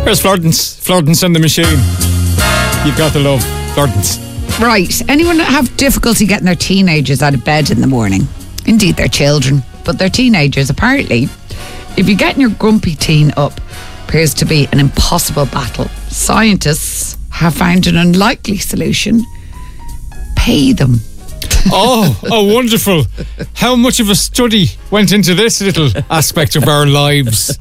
Where's Florence? Florence and the machine. You've got the love. Florence. Right. Anyone have difficulty getting their teenagers out of bed in the morning? Indeed, they're children, but they're teenagers. Apparently, if you're getting your grumpy teen up, appears to be an impossible battle. Scientists have found an unlikely solution. Pay them. Oh, wonderful. How much of a study went into this little aspect of our lives?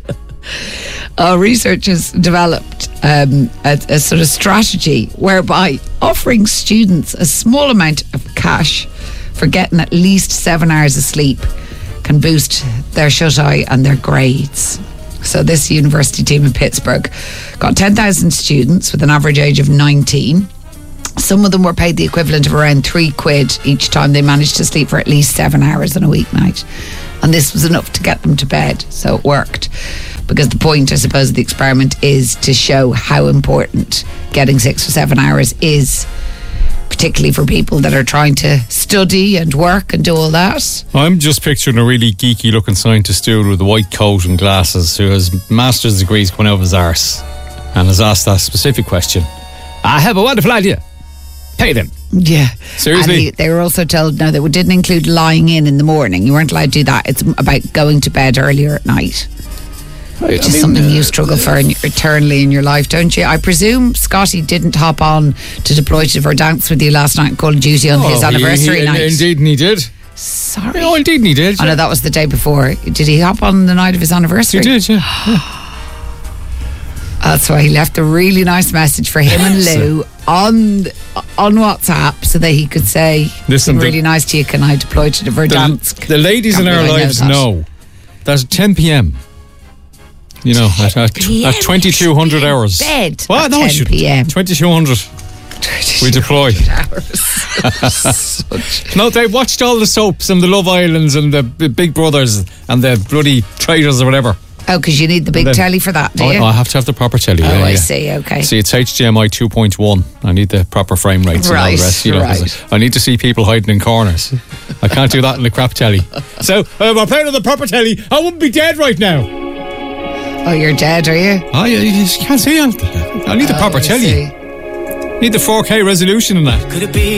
Researchers developed a sort of strategy whereby offering students a small amount of cash for getting at least 7 hours of sleep can boost their shut-eye and their grades. So this university team in Pittsburgh got 10,000 students with an average age of 19. Some of them were paid the equivalent of around £3 each time they managed to sleep for at least 7 hours on a weeknight. And this was enough to get them to bed, so it worked. Because the point, I suppose, of the experiment is to show how important getting 6 or 7 hours is, particularly for people that are trying to study and work and do all that. I'm just picturing a really geeky looking scientist dude with a white coat and glasses who has master's degrees coming out of his arse and has asked that specific question. I have a wonderful idea. Pay them. Yeah. Seriously? And they were also told, no, that didn't include lying in the morning. You weren't allowed to do that. It's about going to bed earlier at night. Which is something you struggle for eternally in your life, don't you? I presume Scotty didn't hop on to Deploy to Verdance with you last night in Call of Duty on his anniversary night. Indeed, and he did. Sorry. Oh, indeed, and he did. I know that was the day before. Did he hop on the night of his anniversary? He did, yeah. That's why he left a really nice message for him and Lou on WhatsApp so that he could say, listen, really nice to you, can I deploy to the Verdansk? The ladies in our lives know that at 10 p.m, you know, at 2200 hours. Bed what? At 10 p.m. 2200. We deploy. No, they watched all the soaps and the Love Islands and the Big Brothers and the bloody Traitors or whatever. Oh, because you need the big telly for that, do you? I have to have the proper telly. I see, okay. See, it's HDMI 2.1. I need the proper frame rates and all the rest. You know, right. I need to see people hiding in corners. I can't do that in the crap telly. So, if I played on the proper telly, I wouldn't be dead right now. Oh, you're dead, are you? Oh, you can't see. I need the proper telly. See. Need the 4K resolution in that. Could it be